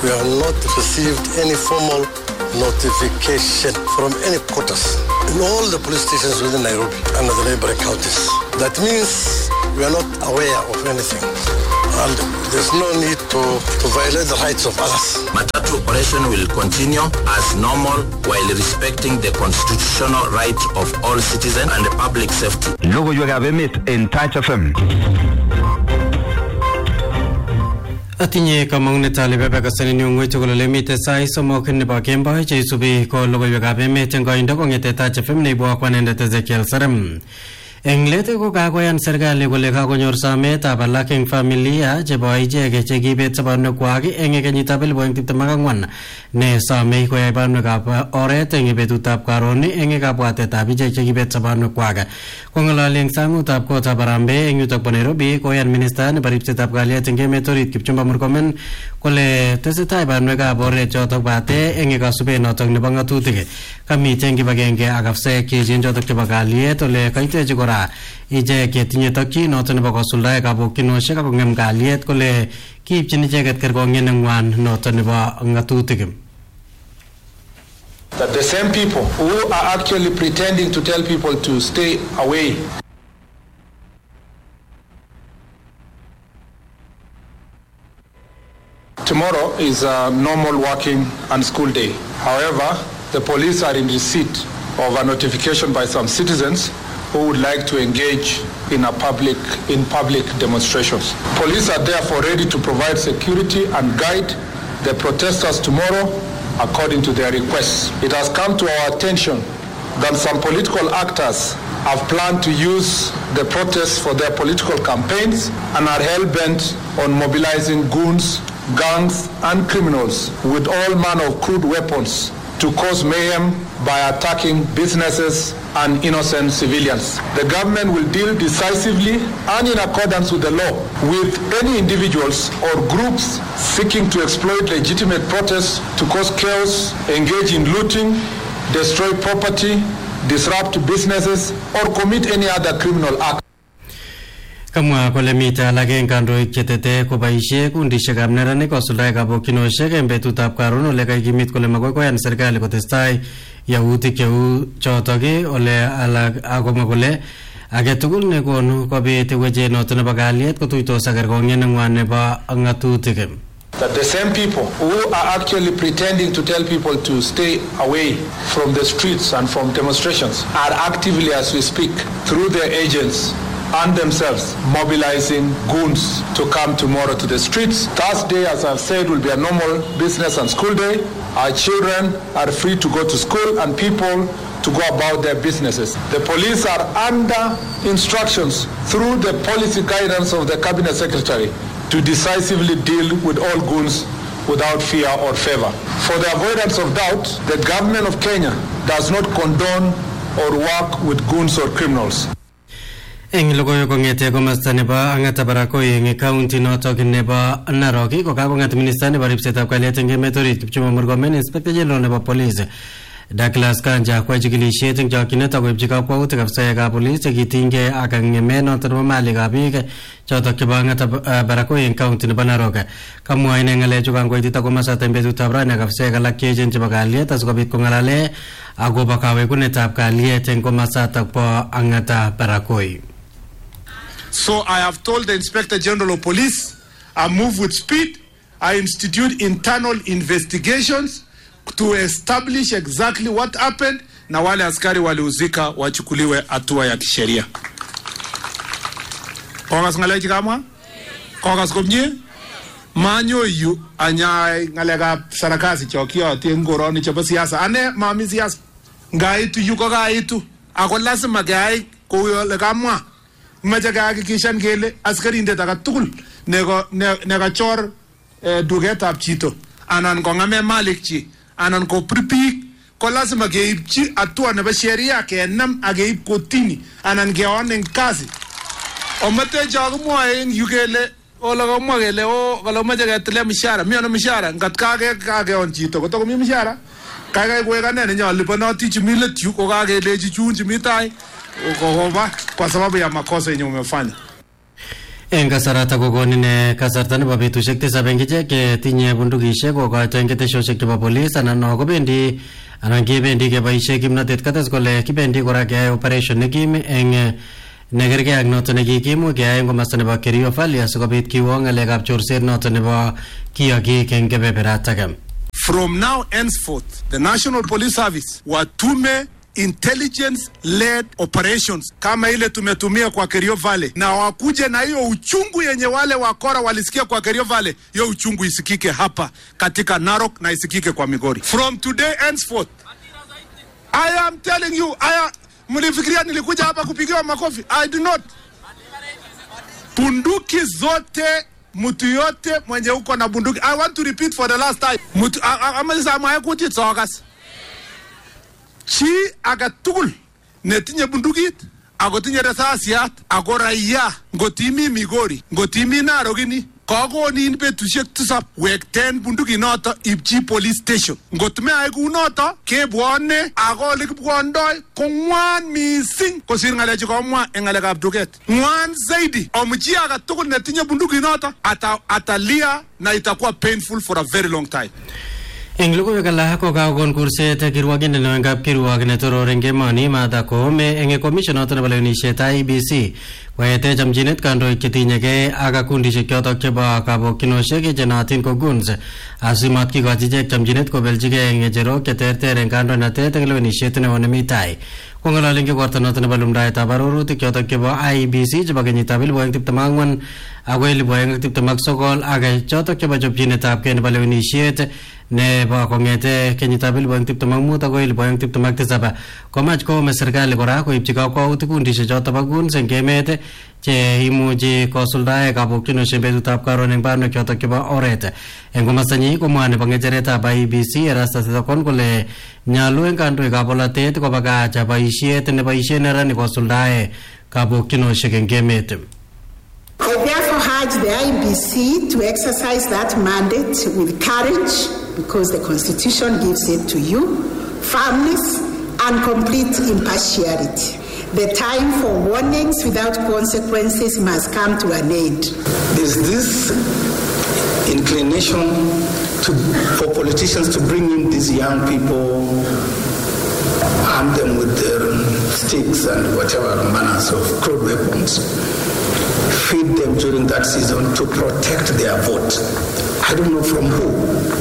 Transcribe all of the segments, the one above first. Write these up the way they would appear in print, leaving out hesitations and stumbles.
We have not received any formal notification from any quarters in all the police stations within Nairobi and the neighboring counties. That means we are not aware of anything. And there's no need to violate the rights of others. Matatu operation will continue as normal while respecting the constitutional rights of all citizens and the public safety. Logo you have met in Touch FM. Atinye kamangnet ale bebekasani nyungwe chukolo lemite sai somok nebo kemboi cheisubi ko logoiwekab emet eng koindo kong'ete Touch FM neibwa kwanendet Ezekiel Serem. Eng let ko kakoyan serikali kole kakonyor sametab alak eng familia chebo ichek chekibet sobonwekwak eng kenyitab 2024 ne somei koyai banwekab oret eng betutab karon eng kabwatetab ichek chekibet sobonwekwak. Kong'ololi eng sangutab kotab Harambee eng yutok bo Nairobi koyan minista nebo ripsetab kalyet eng emet orit Kipchumba Murkomen kole tesetai banwekab oret chotok bate eng kasubet notok nebo ng'atutik. Kamiten kibagenge ak afsaek cheechen chotok chebo kalyet ole kaitechi kora ichek ketinye tokyin noton nebo kosuldae kabokyinoshek ak kong'em kalyet kole kiipchin icheket kerkong'et neng'wan noton nebo ng'atutik. That the same people who are actually pretending to tell people to stay away tomorrow is a normal working and school day. However, the police are in receipt of a notification by some citizens who would like to engage in public demonstrations. Police are therefore ready to provide security and guide the protesters tomorrow according to their requests. It has come to our attention that some political actors have planned to use the protests for their political campaigns and are hell-bent on mobilizing goons, gangs, and criminals with all manner of crude weapons to cause mayhem by attacking businesses and innocent civilians. The government will deal decisively and in accordance with the law with any individuals or groups seeking to exploit legitimate protests to cause chaos, engage in looting, destroy property, disrupt businesses, or commit any other criminal act. Kamwa kole mite alake eng kandoik chetete koboisie kundishekab neranik kosuldae kabokyinoshek eng betutab karon ole kaikimit kole makoi koyan serikali kotestai yautik cheu chotok ole alak akomwa kole age tugul nekonu kobit wechet noto nebo kalyet kotuitos ak kerkong'et neng'wan nebo ng'atutik. That the same people who are actually pretending to tell people to stay away from the streets and from demonstrations are actively, as we speak, through their agents and themselves mobilizing goons to come tomorrow to the streets. Thursday, as I've said, will be a normal business and school day. Our children are free to go to school and people to go about their businesses. The police are under instructions through the policy guidance of the Cabinet Secretary to decisively deal with all goons without fear or favor. For the avoidance of doubt, the government of Kenya does not condone or work with goons or criminals. Eng logoyo kong'ete komasta nebo Ang'ata Barakoi eng county notok nebo Narok ko kakong'at minista nebo ripsetab kalyet eng emet orit Kipchumba Murkomen Inspector General nebo Police Douglas Kanja kwa chikilisiet eng chokyinet akoibchi kakwautik afsaekab police chekitinygei ak ng'emet notok nebo malikab biik chotok chebo Ang'ata Barakoi eng county nebo Narok. Kamwa ine ng'alechu kangoitit komasata eng betutab rani ak afsaek alak cheechen chebo kalyet asikobit kong'alale akobo kawekunetab kalyet eng komasatak bo Ang'ata Barakoi. So I have told the Inspector General of Police, I move with speed, I institute internal investigations to establish exactly what happened na wale askari walihusika wachukuliwe hatua ya kisheria. Kogas ngalechi kama? Kogas komnye? Manyo yu anyai ngalega sarakasi chokioti ngoroni chebo siasa. Ane mami siasa. Ngaitu yu ko gaitu. Ako lazima gai ko le kamwa. Maja kahakikishan kele askarindet akatugul nekachor duketab chito anan kong'ame malikchi anan ko pripik ko lazima keibchi hatua nebo sheria kenam ak keib kotini anan keon eng kasi. Ometecho komwoe eng yu kele ole komwa kele kole moche ketile mishahara mi ano mishahara ngat kakeon chito kotokomi mishahara kaikai koek ane nenyoliponoti chumi let yu ko kakelechi chun chumi tai kwa sababu ya makosa yenye umefanya. En kasarata kokonin kasarta nebo betusiek 7 eng ichek tinye bundukisiek kokoito eng ketesiosiek chebo polis anan no kobendi anan kebendi keboisie kimnotet kates kole kibendi kora keyai operation nekim eng negergei ak noto nekikimu keyai eng komasta nebo Kerio Valley asikobit kiwo ng'alekab chorset noto nebo kiagik eng kebeberata. From now henceforth, the National Police Service watume intelligence-led operations kama ile tumetumia kwa Kerio Valley, na wakuje na hiyo uchungu yenye wale wakora walisikia kwa Kerio Valley, hiyo uchungu isikike hapa katika Narok na isikike kwa Migori. From today henceforth, I am telling you, mlifikiria nilikuja hapa kupigiwa makofi? I do not. Bunduki zote, mtu yote mwenye uko na bunduki, I want to repeat for the last time, mtu amaliza amayakuti tsogas chi agatugul netinye bundukit agotinye resasiat agoraya ngotimi Migori ngotimi Narok kagonin betusiek 7 wekten bunduki noto ibchi police station. Ngotme ay kunoto kebwone agole kibwondoi kongwan mising kosir ngalechu komwa eng ngalekab duket. Ngwan zaidi omchi agatugul netinye bunduki noto atalia na itakuwa painful for a very long time. Eng logoiwek alak ko kakokon kurset kirwogindet neo eng kapkirwok netoror eng emoni Martha Koome eng commission noto nebo lewenisiet IEBC koete chamchinet kandoik chetinyegei ak kundisiek chotok chebo kabokyinosiek chenootin ko goons asimat kikochi ichek chamchinet kobeljigei eng ng'echerok cheterter eng kandoinatet eng lewenisiet neo nemi tai. Kong'ololi eng igorto noto nebo lumdaetab arorutik chotok chebo IEBC chebo kenyitab 2024 agoi 2029 ak chotok chebo chopchinetabgei nebo lewenisiet nebo kong'ete kenyitab 2025 agoi 2027 komach Koome serikali kora koibchi kakwautik kundisiek chotok bo goons eng emet che imuchi kosuldae kabokyinosiek betutab karon eng banwek chotok chebo oret. Eng komastanyi komwa nebo ng'echeretab IEBC Erastus Ethekon kole nyalu eng kandoikab bolotet kobakach boisiet neboisie neranik kosuldae kabokyinosiek eng emet. I therefore urge the IEBC to exercise that mandate with courage, because the Constitution gives it to you, firmness and complete impartiality. The time for warnings without consequences must come to an end. There's this inclination for politicians to bring in these young people, arm them with their sticks and whatever manners of crude weapons, feed them during that season to protect their vote. I don't know from who.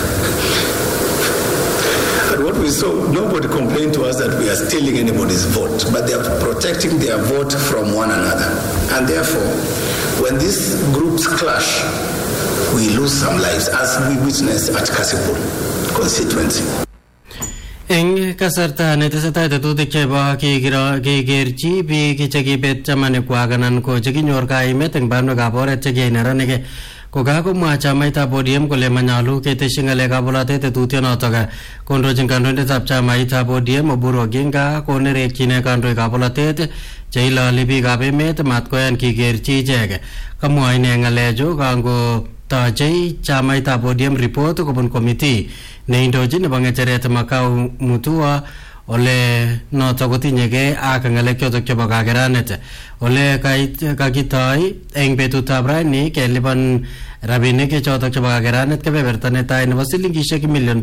But what we saw, nobody complained to us that we are stealing anybody's vote, but they are protecting their vote from one another. And therefore, when these groups clash, we lose some lives, as we witnessed at Kasipul constituency. Eng kasarta netesetai tetutik chebo kekerchi biik chekibet chamanikwak anan ko chekinyor kaimet eng banwekab oret chekiyai neranik ko kakomwa chamaitab ODM kole manyalu ketesyi ng'alekab bolotet tetutionotok. Kondochin kandoindetab chamaitab ODM Oburu Oginga konerekyin kandoikab bolotet cheiloli biikab emet matkoyan kikerchi ichek. Kamwa ine ng'alechu kango tochei chamaitab ODM report kobun committee neindochin nebo ng'echeret Makau Mutua ole noto kotinyegei ak ng'alek chotok chebo kakeranet. Ole kakitoi eng betutab rani kelipan rabinik chotok chebo kakeranet kebeberta netai nebo silingishek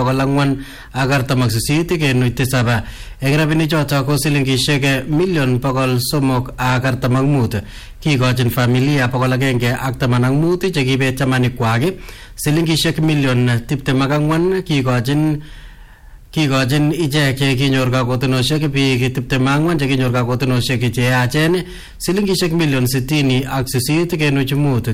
448.7 eng rabinik chotok ko silingishek 345 kikochin familia 115 chekibet chamanikwak, silingishek 24 kikochin ichek chekinyor kakotinosiek biik 24 chekinyor kakotinosiek cheyachen, silingishek 68.5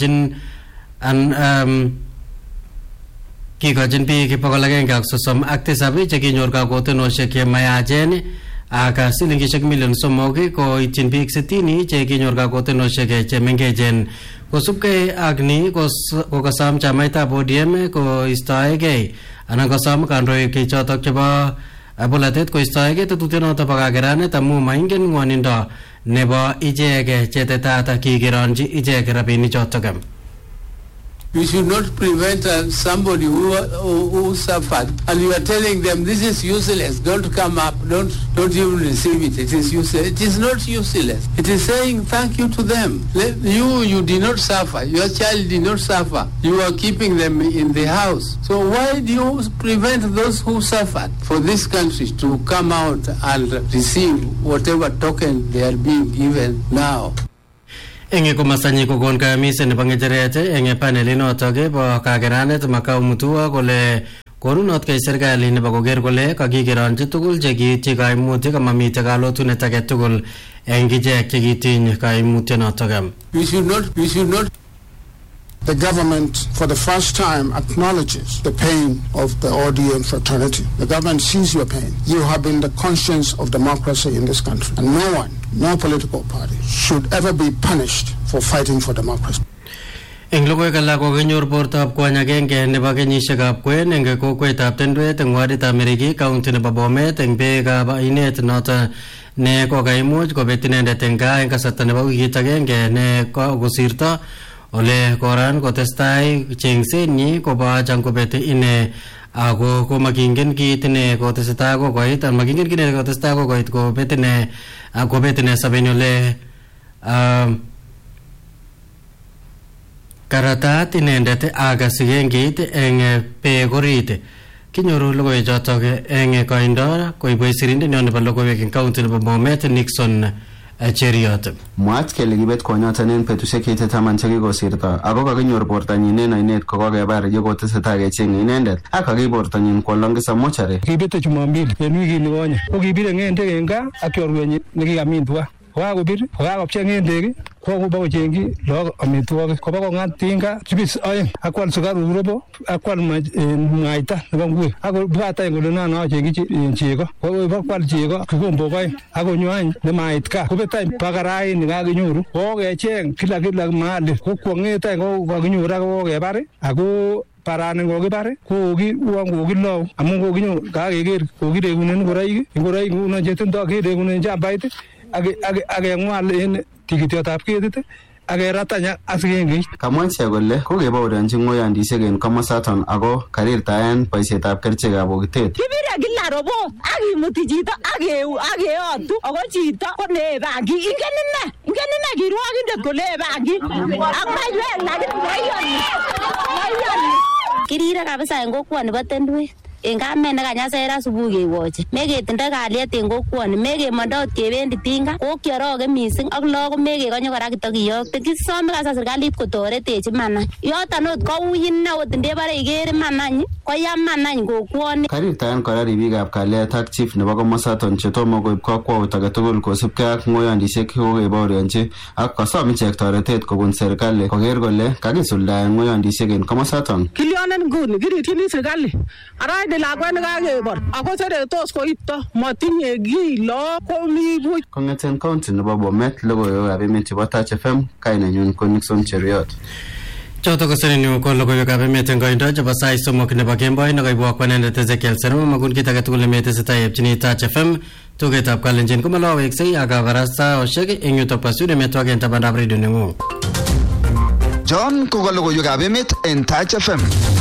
kikochin biik 137 chekinyor kakotinosiek chemayachen ak silingishek 3 koityin biik 60 chekinyor kakotinosiek chemengechen. Kosubkei ak ni kokosom chamaitab ODM koistoegei anan kosom kandoik chotok chebo bolotet koistoegei tetutionotok bo kakeranet amu maingen ng'wonindo nebo ichek chetetat kikeronji ichek rabinik chotok. You should not prevent somebody who suffered, and you are telling them this is useless. Don't come up. Don't even receive it. It is useless. It is not useless. It is saying thank you to them. You did not suffer. Your child did not suffer. You are keeping them in the house. So why do you prevent those who suffered for this country to come out and receive whatever token they are being given now? Enge kumasanyi kukon kamise ni pangejerete enge paneli notoke bo kageranet makao mutua kole korunot kay serikali ni bagoger kole kagigeronji tugul chekiityi kaimutik amamite kalotunet age tugul eng ichek chekitiny kaimutyo notok. We should not. The government, for the first time, acknowledges the pain of the ODM fraternity. The government sees your pain. You have been the conscience of democracy in this country. And no one, no political party, should ever be punished for fighting for democracy. Eng logoiwek alak kokinyor bortab kwony agenge nebo kenyisiekab kwen eng kokwetab Tendwet eng waditab Meriki, county nebo Bomet eng beekab ainet noto ne kokaimuch kobet inendet eng gaa eng kasarta nebo wikit agenge ne kosirto. Ole koran kotestai chengsenyi kobochang kobet ine ako komakingen kit ne kotestai kokoit an makingen kit ne kotestai kokoit kobet ine sabeni ole karatat inendet akasigengit eng pekorit kinyoru logoiwek chotok eng koindo koibwe sirindet nebo logoiwek eng county nebo Bomet Nixon Cheriot. Mwaat kele kibet konyoton en betusiek 10 chekikosirto ako kakinyor bortanyin en oinet kokokebar yekotesetai kechenge inendet ak kakibortanyin kwo Longisa mochari. Kibete Jumapili en wikit nikonye ko kibire ng'endek en gaa ak chorwenyin nekikamin tuga kokakobir kokakopchei ng'endek kokoba kochengchi lagok amitwogik koba kong'at tinga chibis oeng akwal sukaruk robo akwal mwaita nebo ngwek akobwat kole nan achengchi chego kobakwal chego kikombok oeng akonyo any nemait kaa kobet any bakarai nekakinyoru kokecheng kila mahali kokwong'et any kokakinyor ak kokebar ako parani kokibar kokilau amun kokinyor kakeker kokirekunen ngoroik nguno chetindoi kerekunen chambait akeng'wal en tikitiotab ketit akeratanya asikengeit. Kamwa ichek kole kokebaorionchi ng'oyandisiek en komosaton ako karirtaen boisietab kerichekab bokitet. Kibire kila robo akimuti chito akeyotu ako chito kolee bangi ingen ine kirwokindet kolee bangi ak maiwek lakini moiyoni. Kirire kabisa en kokwoni bo Tendwet. En kamet nekanyasech asubuhi kewoche meketindoi kalyet en kokwoni mekemondoi ot kebendi tinga kokioroge mising ak lagok mekekonye kora kitokiyokte kisome kasa serikalit kotoretech imanany yoton ot kouy ine ot ndebore ikere imanany koyam manany kokwoni. Karirtaen kora ribikab kalyet ak chief nebo komosaton chetomo koib kakwaut agetugul kosubkei ak ng'oyandisiek chekokebaorionchi ak kosom ichek toretet kobun serikali koker kole kakisuldaen ng'oyandisiek en komosaton. Kilyonen nguni kirityini serikali lakwet nekakebor ako seretos koito motinye kilo komi buch. Kong'eten county nebo Bomet logoiwekab emet chebo Touch FM kainenyun ko Nixon Cheriot. Choto ko serenyo ko logoiwekab emet eng koindo chebo sait somok nebo kemboi nekaibwok kwanendet Ezekiel Serem makun kit age tugul nemetesetai epchini Touch FM tugetab kalenjin komaloweksei ak kabarastaosiek eng yutok bo studio metwaken tabandab radio neng'ung. John ko logoiwekab emet en Touch FM.